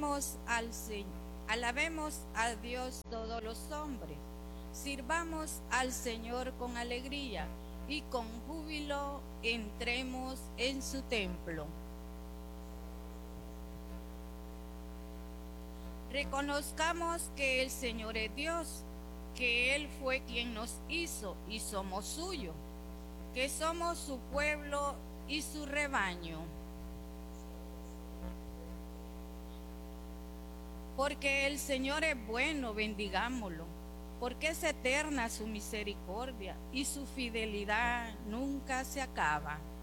alabemos a Dios todos los hombres. Sirvamos al Señor con alegría y con júbilo entremos en su templo. Reconozcamos que el Señor es Dios, que Él fue quien nos hizo y somos suyo, que somos su pueblo y su rebaño. Porque el Señor es bueno, bendigámoslo, porque es eterna su misericordia y su fidelidad nunca se acaba.